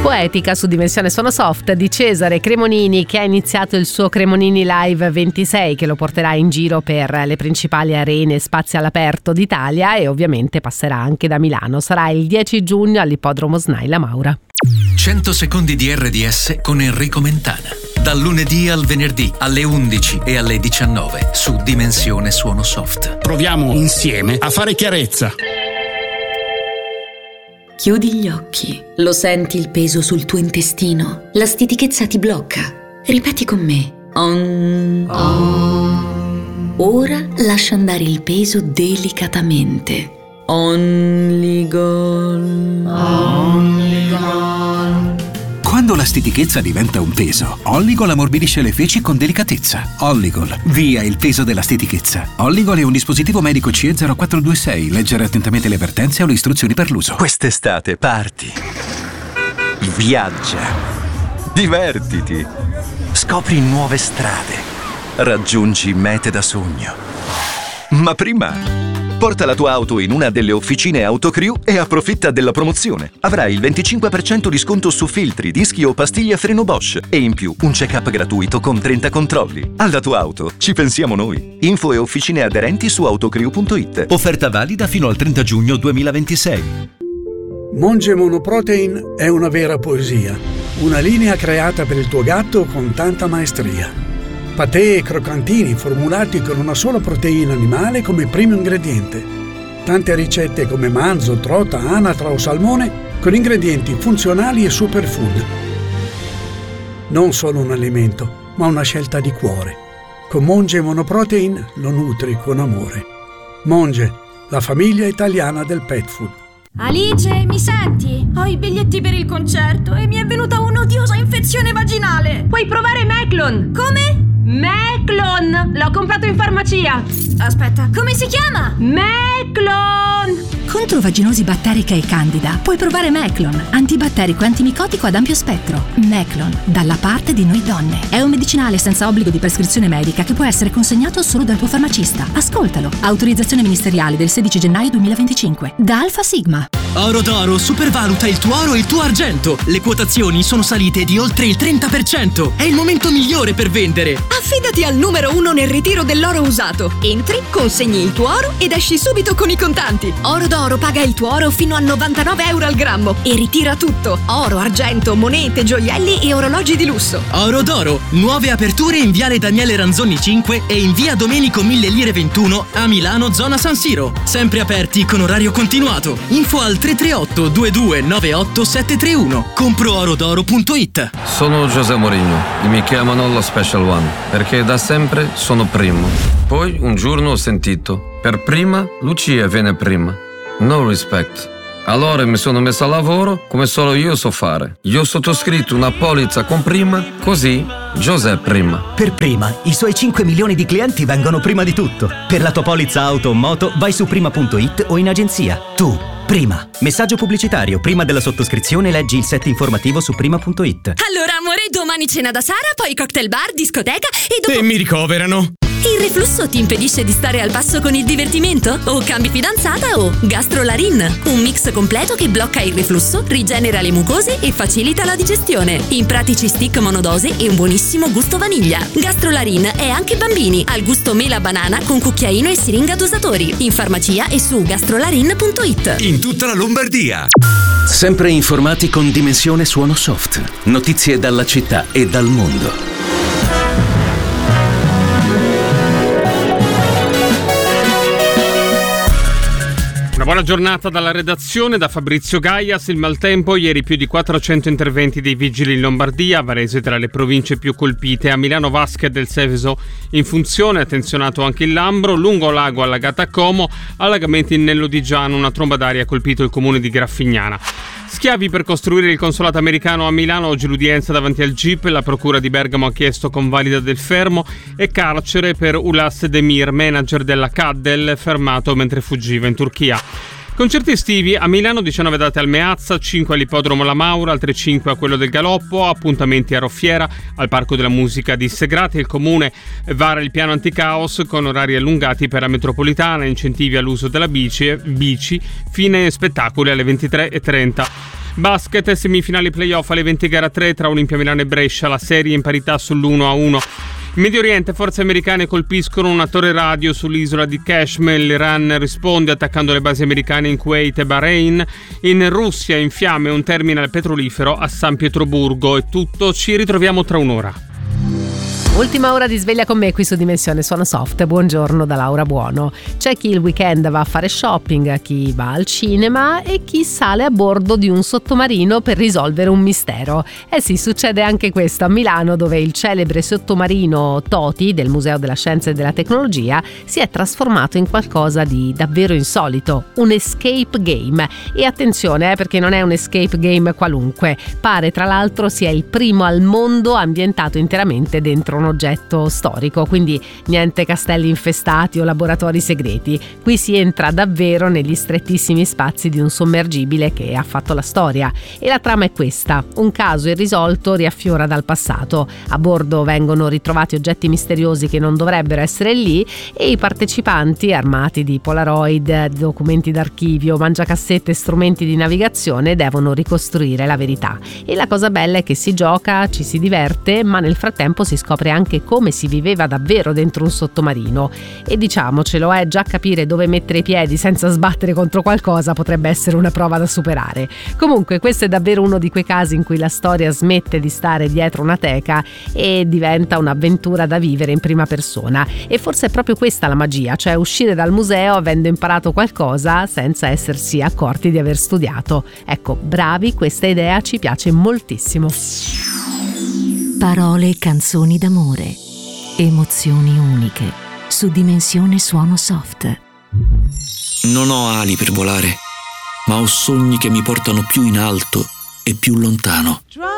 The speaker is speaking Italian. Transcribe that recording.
Poetica su Dimensione Suono Soft di Cesare Cremonini, che ha iniziato il suo Cremonini Live 26, che lo porterà in giro per le principali arene e spazi all'aperto d'Italia, e ovviamente passerà anche da Milano. Sarà il 10 giugno all'ippodromo SNAI La Maura. 100 secondi di RDS con Enrico Mentana. Dal lunedì al venerdì alle 11 e alle 19 su Dimensione Suono Soft. Proviamo insieme a fare chiarezza. Chiudi gli occhi, lo senti il peso sul tuo intestino, la stitichezza ti blocca. Ripeti con me. Ora lascia andare il peso delicatamente. Only Gol. Quando la stitichezza diventa un peso, Olligol ammorbidisce le feci con delicatezza. Olligol, via il peso della stitichezza. Olligol è un dispositivo medico CE 0426. Leggere attentamente le avvertenze o le istruzioni per l'uso. Quest'estate parti, viaggia, divertiti, scopri nuove strade, raggiungi mete da sogno. Ma prima porta la tua auto in una delle officine Autocrew e approfitta della promozione. Avrai il 25% di sconto su filtri, dischi o pastiglie a freno Bosch e in più un check-up gratuito con 30 controlli. Alla tua auto ci pensiamo noi. Info e officine aderenti su autocrew.it. Offerta valida fino al 30 giugno 2026. Monge Monoprotein è una vera poesia. Una linea creata per il tuo gatto con tanta maestria. Patè e croccantini formulati con una sola proteina animale come primo ingrediente. Tante ricette come manzo, trota, anatra o salmone con ingredienti funzionali e superfood. Non solo un alimento, ma una scelta di cuore. Con Monge Monoprotein lo nutri con amore. Monge, la famiglia italiana del pet food. Alice, mi senti? Ho i biglietti per il concerto e mi è venuta un'odiosa infezione vaginale. Puoi provare Meclon. Come? Meclon! L'ho comprato in farmacia. Aspetta, come si chiama? Meclon! Contro vaginosi batterica e candida puoi provare Meclon, antibatterico e antimicotico ad ampio spettro. Meclon, dalla parte di noi donne. È un medicinale senza obbligo di prescrizione medica che può essere consegnato solo dal tuo farmacista. Ascoltalo. Autorizzazione ministeriale del 16 gennaio 2025. Da Alfa Sigma. Oro d'Oro supervaluta il tuo oro e il tuo argento. Le quotazioni sono salite di oltre il 30%. È il momento migliore per vendere. Affidati al numero 1 nel ritiro dell'oro usato. Entri, consegni il tuo oro ed esci subito con i contanti. Oro d'Oro paga il tuo oro fino a 99 euro al grammo e ritira tutto: oro, argento, monete, gioielli e orologi di lusso. Oro d'Oro, nuove aperture in viale Daniele Ranzoni 5 e in via Domenico 1000 Lire 21 a Milano, zona San Siro. Sempre aperti con orario continuato. Info al 338 2298 731. Compro-orodoro.it. Sono José Mourinho e mi chiamano lo Special One perché da sempre sono primo. Poi un giorno ho sentito: per prima Lucia viene prima. No respect. Allora mi sono messo a lavoro come solo io so fare. Io ho sottoscritto una polizza con Prima, così José Prima. Per Prima, i suoi 5 milioni di clienti vengono prima di tutto. Per la tua polizza auto o moto vai su prima.it o in agenzia. Tu, Prima. Messaggio pubblicitario. Prima della sottoscrizione leggi il set informativo su prima.it. Allora amore, domani cena da Sara, poi cocktail bar, discoteca e dopo... E mi ricoverano. Il reflusso ti impedisce di stare al passo con il divertimento? O cambi fidanzata o Gastrolarin, un mix completo che blocca il reflusso, rigenera le mucose e facilita la digestione. In pratici stick monodose e un buonissimo gusto vaniglia. Gastrolarin è anche bambini, al gusto mela banana con cucchiaino e siringa dosatori. In farmacia e su gastrolarin.it. In tutta la Lombardia. Sempre informati con Dimensione Suono Soft. Notizie dalla città e dal mondo. Una buona giornata dalla redazione, da Fabrizio Gaias. Il maltempo, ieri più di 400 interventi dei vigili in Lombardia, Varese tra le province più colpite. A Milano Vasche del Seveso in funzione, attenzionato anche il Lambro, lungo lago allagata a Como, allagamenti in Lodigiano, una tromba d'aria ha colpito il comune di Graffignana. Schiavi per costruire il consolato americano a Milano, oggi l'udienza davanti al GIP, la procura di Bergamo ha chiesto convalida del fermo e carcere per Ulas Demir, manager della Caddel, fermato mentre fuggiva in Turchia. Concerti estivi a Milano, 19 date al Meazza, 5 all'ippodromo La Maura, altre 5 a quello del Galoppo, appuntamenti a Roffiera, al Parco della Musica di Segrate. Il comune vara il piano anticaos con orari allungati per la metropolitana, incentivi all'uso della bici, fine spettacoli alle 23:30. Basket, semifinali playoff alle 20:3 tra Olimpia Milano e Brescia, la serie in parità sull'1-1. In Medio Oriente, forze americane colpiscono una torre radio sull'isola di Kashmir. L'Iran risponde attaccando le basi americane in Kuwait e Bahrain. In Russia, in fiamme un terminal petrolifero a San Pietroburgo. È tutto, ci ritroviamo tra un'ora. Ultima ora di sveglia con me qui su Dimensione Suono Soft. Buongiorno da Laura Buono. C'è chi il weekend va a fare shopping, chi va al cinema e chi sale a bordo di un sottomarino per risolvere un mistero. Eh sì, succede anche questo a Milano, dove il celebre sottomarino Toti del Museo della Scienza e della Tecnologia si è trasformato in qualcosa di davvero insolito, un escape game. E attenzione, perché non è un escape game qualunque. Pare tra l'altro sia il primo al mondo ambientato interamente dentro un oggetto storico, quindi niente castelli infestati o laboratori segreti. Qui si entra davvero negli strettissimi spazi di un sommergibile che ha fatto la storia. E la trama è questa: un caso irrisolto riaffiora dal passato. A bordo vengono ritrovati oggetti misteriosi che non dovrebbero essere lì e i partecipanti, armati di Polaroid, documenti d'archivio, mangiacassette e strumenti di navigazione, devono ricostruire la verità. E la cosa bella è che si gioca, ci si diverte, ma nel frattempo si scopre anche come si viveva davvero dentro un sottomarino. E diciamocelo, già capire dove mettere i piedi senza sbattere contro qualcosa potrebbe essere una prova da superare. Comunque questo è davvero uno di quei casi in cui la storia smette di stare dietro una teca e diventa un'avventura da vivere in prima persona. E forse è proprio questa la magia, cioè uscire dal museo avendo imparato qualcosa senza essersi accorti di aver studiato. Ecco, bravi, questa idea ci piace moltissimo. Parole e canzoni d'amore, emozioni uniche, su Dimensione Suono Soft. Non ho ali per volare, ma ho sogni che mi portano più in alto e più lontano.